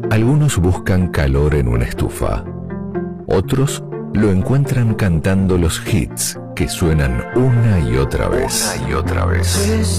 Algunos buscan calor en una estufa. Otros lo encuentran cantando los hits que suenan una y otra vez.